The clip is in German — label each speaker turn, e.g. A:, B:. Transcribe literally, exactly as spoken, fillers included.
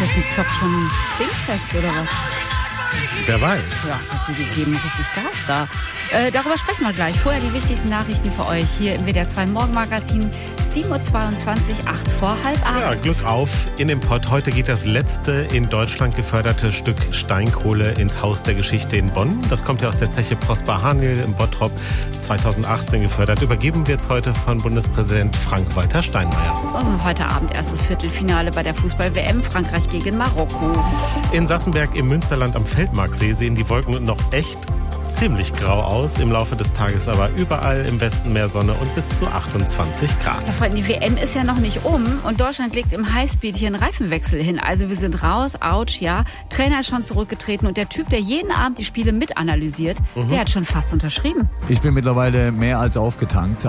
A: jetzt mit Klopp schon dingfest oder was?
B: Wer weiß.
A: Ja, also die geben richtig Gas da. Äh, darüber sprechen wir gleich. Vorher die wichtigsten Nachrichten für euch hier im W D R zwei Morgenmagazin. sieben Uhr zweiundzwanzig, acht vor halb acht.
B: Ja, Glück auf in dem Pott. Heute geht das letzte in Deutschland geförderte Stück Steinkohle ins Haus der Geschichte in Bonn. Das kommt ja aus der Zeche Prosper Hahnel im Bottrop, zweitausendachtzehn gefördert. Übergeben wir jetzt heute von Bundespräsident Frank-Walter Steinmeier.
A: Oh, heute Abend erstes Viertelfinale bei der Fußball-W M. Frankreich gegen Marokko.
B: In Sassenberg im Münsterland am Feldmarksee sehen die Wolken noch echt ziemlich grau aus. Im Laufe des Tages aber überall im Westen mehr Sonne und bis zu achtundzwanzig Grad.
A: Ja, Freunde, die W M ist ja noch nicht um und Deutschland legt im Highspeed hier einen Reifenwechsel hin. Also wir sind raus, ouch, ja. Trainer ist schon zurückgetreten und der Typ, der jeden Abend die Spiele mitanalysiert, mhm. der hat schon fast unterschrieben.
C: Ich bin mittlerweile mehr als aufgetankt.